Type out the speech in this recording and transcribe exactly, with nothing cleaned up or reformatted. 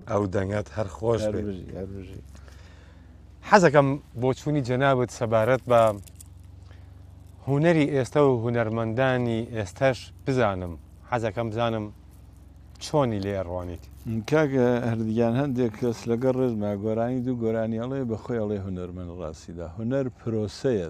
ئەو دەنگات هەر خۆش بێ. هەربژی هەربژی حەزەکەم بۆ چوونی جەنابەت سەبارەت بە هونەری ئێستا و هونەرمەندانی ئێستاش بزانم، حەزەکەم بزانم چۆنی لێ ئەڕوانیت. کاکە هەردیان هەندێک کەس لەگەڵ ڕێزما گۆرانی دوو گۆرانیاڵێ بەخۆی ئەڵێ هونەرمەند ڕاستیدا هونەر پرۆسەیە